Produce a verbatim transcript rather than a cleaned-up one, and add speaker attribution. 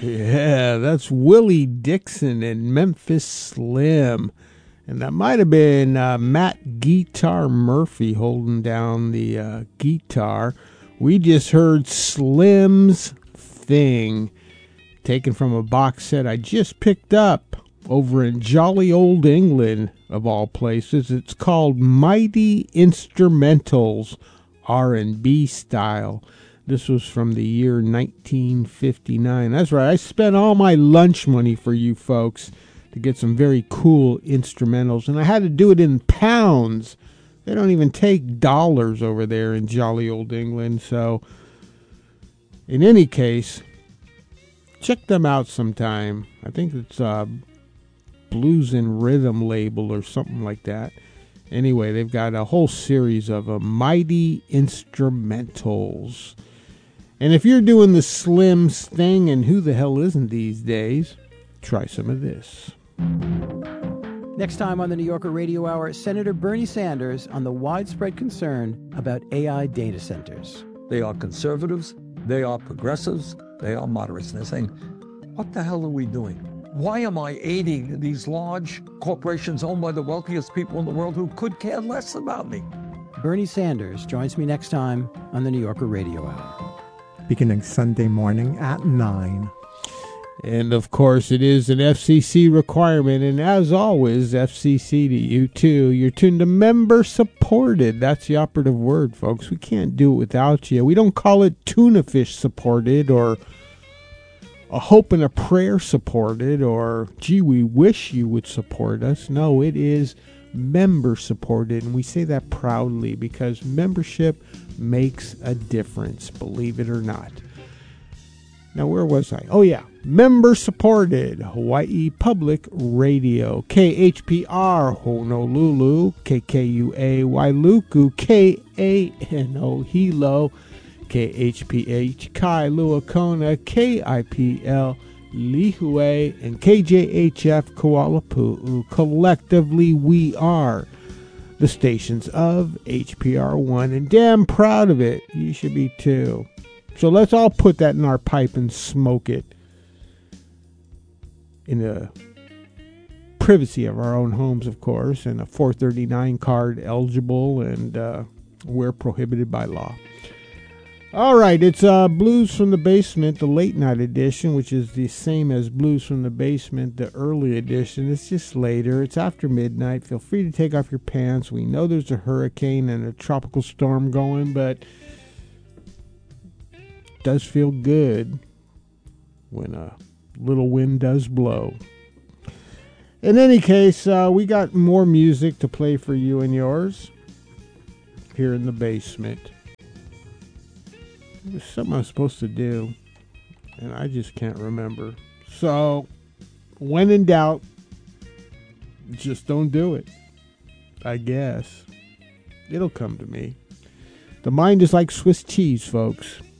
Speaker 1: Yeah, that's Willie Dixon and Memphis Slim. And that might have been uh, Matt Guitar Murphy holding down the uh, guitar. We just heard Slim's Thing, taken from a box set I just picked up over in jolly old England, of all places. It's called Mighty Instrumentals, R and B style. This was from the year nineteen fifty-nine. That's right, I spent all my lunch money for you folks to get some very cool instrumentals, and I had to do it in pounds. They don't even take dollars over there in jolly old England, so in any case, check them out sometime. I think it's uh, Blues and Rhythm label or something like that. Anyway, they've got a whole series of uh, Mighty Instrumentals. And if you're doing the Slims thing, and who the hell isn't these days, try some of this.
Speaker 2: Next time on the New Yorker Radio Hour, Senator Bernie Sanders on the widespread concern about A I data centers.
Speaker 3: They are conservatives, they are progressives, they are moderates. And they're saying, what the hell are we doing? Why am I aiding these large corporations owned by the wealthiest people in the world who could care less about me?
Speaker 2: Bernie Sanders joins me next time on the New Yorker Radio Hour.
Speaker 4: Beginning Sunday morning at nine.
Speaker 1: And, of course, it is an F C C requirement. And, as always, F C C to you, too. You're tuned to member-supported. That's the operative word, folks. We can't do it without you. We don't call it tuna fish supported or a hope and a prayer supported or, gee, we wish you would support us. No, it is member-supported. And we say that proudly because membership makes a difference, believe it or not. Now, where was I? Oh, yeah. Member-supported Hawaii Public Radio. K H P R Honolulu. K K U A Wailuku. K A N O Hilo. K H P H Kailua Kona. K I P L Lihue. And K J H F Kuala Pu'u. Collectively, we are the stations of H P R one. And damn proud of it. You should be too. So let's all put that in our pipe and smoke it in the privacy of our own homes, of course, and a four thirty-nine card eligible, and uh, we're prohibited by law. All right, it's uh, Blues from the Basement, the late night edition, which is the same as Blues from the Basement, the early edition. It's just later. It's after midnight. Feel free to take off your pants. We know there's a hurricane and a tropical storm going, but does feel good when a little wind does blow. In any case, uh, we got more music to play for you and yours here in the basement. There's something I was supposed to do, and I just can't remember. So, when in doubt, just don't do it. I guess. It'll come to me. The mind is like Swiss cheese, folks.